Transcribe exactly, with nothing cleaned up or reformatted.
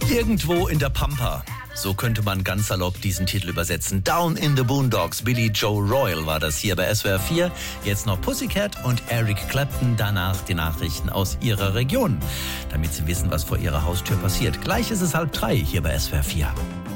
Irgendwo in der Pampa. So könnte man ganz salopp diesen Titel übersetzen. Down in the Boondocks, Billy Joe Royal war das hier bei S W R vier. Jetzt noch Pussycat und Eric Clapton, danach die Nachrichten aus ihrer Region. Damit Sie wissen, was vor Ihrer Haustür passiert. Gleich ist es halb drei hier bei S W R vier.